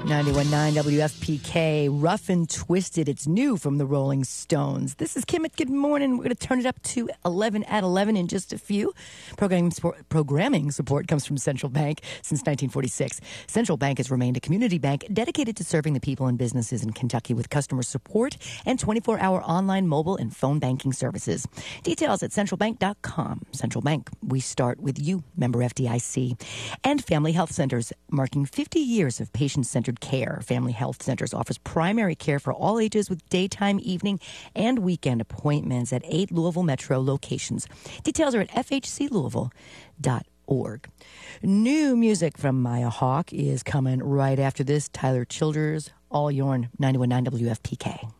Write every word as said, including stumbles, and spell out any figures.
ninety-one point nine W F P K, Rough and Twisted. It's new from the Rolling Stones. This is Kim at Good Morning. We're going to turn it up to eleven at eleven in just a few. Programming support, programming support comes from Central Bank since nineteen forty-six. Central Bank has remained a community bank dedicated to serving the people and businesses in Kentucky with customer support and twenty-four hour online, mobile, and phone banking services. Details at central bank dot com. Central Bank, we start with you, member F D I C. And Family Health Centers, marking fifty years of patient-centered care. Family Health Centers offers primary care for all ages with daytime, evening, and weekend appointments at eight Louisville Metro locations. Details are at f h c louisville dot org. New music from Maya Hawke is coming right after this. Tyler Childers, All Yourn, ninety-one point nine W F P K.